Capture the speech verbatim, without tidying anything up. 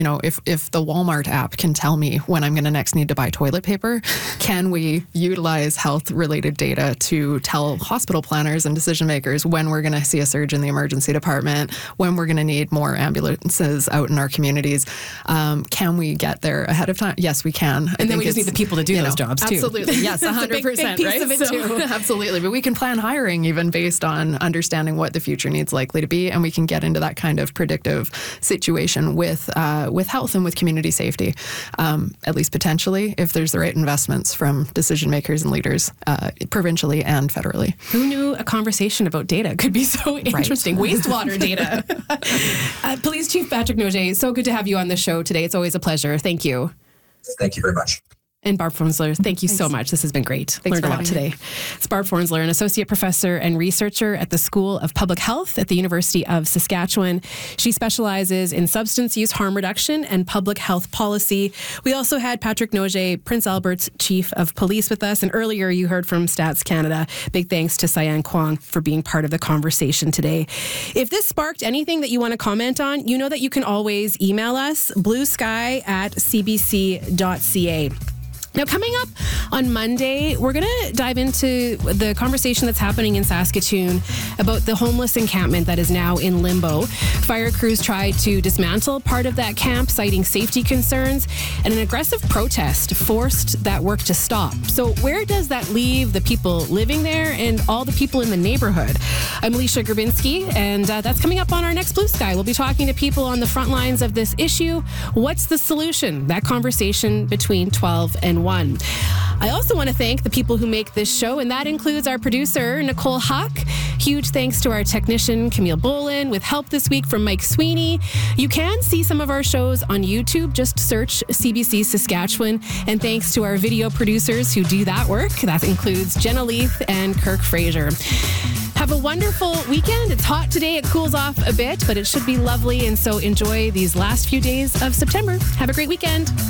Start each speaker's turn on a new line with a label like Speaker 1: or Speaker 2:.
Speaker 1: You know, if, if the Walmart app can tell me when I'm going to next need to buy toilet paper, can we utilize health-related data to tell hospital planners and decision makers when we're going to see a surge in the emergency department, when we're going to need more ambulances out in our communities? Um, can we get there ahead of time? Yes, we can. I
Speaker 2: and then we just need the people to do those know, jobs, too.
Speaker 1: Absolutely. Yes, one hundred percent.
Speaker 2: Big, big piece
Speaker 1: right?
Speaker 2: of it,
Speaker 1: so,
Speaker 2: too.
Speaker 1: Absolutely. But we can plan hiring even based on understanding what the future needs likely to be, and we can get into that kind of predictive situation with uh, with health and with community safety, um, at least potentially, if there's the right investments from decision makers and leaders, uh, provincially and federally.
Speaker 2: Who knew a conversation about data could be so interesting? Right. Wastewater data. uh, Police Chief Patrick Noget, so good to have you on the show today. It's always a pleasure. Thank you.
Speaker 3: Thank you very much.
Speaker 2: And Barb Fornsler, thank you Thanks. so much. This has been great.
Speaker 1: Thanks
Speaker 2: Learned a lot today. Me. It's Barb Fornsler, an associate professor and researcher at the School of Public Health at the University of Saskatchewan. She specializes in substance use harm reduction and public health policy. We also had Patrick Noget, Prince Albert's Chief of Police, with us. And earlier you heard from Stats Canada. Big thanks to Cyan Kwong for being part of the conversation today. If this sparked anything that you want to comment on, you know that you can always email us, bluesky at c b c dot c a. Now, coming up on Monday, we're going to dive into the conversation that's happening in Saskatoon about the homeless encampment that is now in limbo. Fire crews tried to dismantle part of that camp, citing safety concerns, and an aggressive protest forced that work to stop. So where does that leave the people living there and all the people in the neighborhood? I'm Alicia Grabinski, and uh, that's coming up on our next Blue Sky. We'll be talking to people on the front lines of this issue. What's the solution? That conversation between twelve and one. I also want to thank the people who make this show, and that includes our producer, Nicole Huck. Huge thanks to our technician, Camille Bolin, with help this week from Mike Sweeney. You can see some of our shows on YouTube. Just search C B C Saskatchewan. And thanks to our video producers who do that work. That includes Jenna Leith and Kirk Fraser. Have a wonderful weekend. It's hot today. It cools off a bit, but it should be lovely. And so enjoy these last few days of September. Have a great weekend.